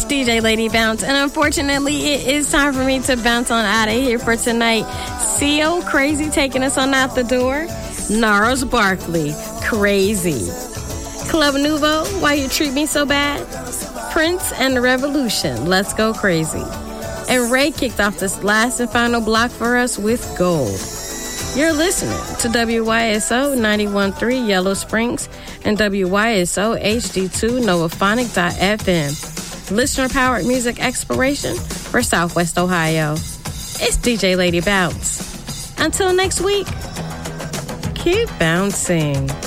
It's DJ Lady Bounce, and unfortunately, it is time for me to bounce on out of here for tonight. CO, Crazy, taking us on out the door. Gnarls Barkley, Crazy. Club Nouveau, Why You Treat Me So Bad. Prince and the Revolution, Let's Go Crazy. And Ray kicked off this last and final block for us with Gold. You're listening to WYSO 91.3 Yellow Springs and WYSO HD2 Novaphonic.fm. Listener-powered music exploration for Southwest Ohio. It's DJ Lady Bounce. Until next week, keep bouncing.